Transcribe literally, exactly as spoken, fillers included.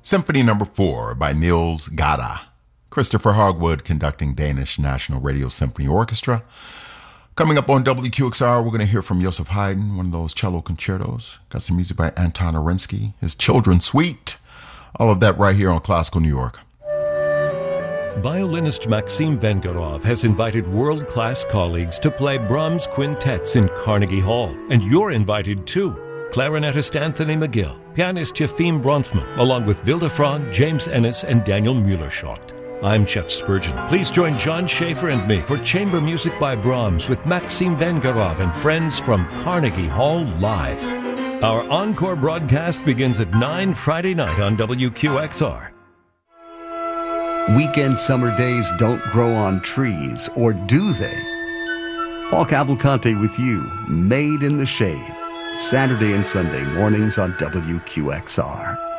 Symphony Number Four by Niels Gade. Christopher Hogwood conducting Danish National Radio Symphony Orchestra. Coming up on W Q X R, we're going to hear from Joseph Haydn, one of those cello concertos. Got some music by Anton Arinsky, his Children's Suite. All of that right here on Classical New York. Violinist Maxim Vengerov has invited world-class colleagues to play Brahms quintets in Carnegie Hall, and you're invited too. Clarinetist Anthony McGill, pianist Yefim Bronfman, along with Vilde Frog, James Ennis, and Daniel Mueller-Schott. I'm Jeff Spurgeon. Please join John Schaefer and me for chamber music by Brahms with Maxim Vengerov and friends from Carnegie Hall Live. Our encore broadcast begins at nine Friday night on W Q X R. Weekend summer days don't grow on trees, or do they? Paul Cavalcante with you, Made in the Shade, Saturday and Sunday mornings on W Q X R.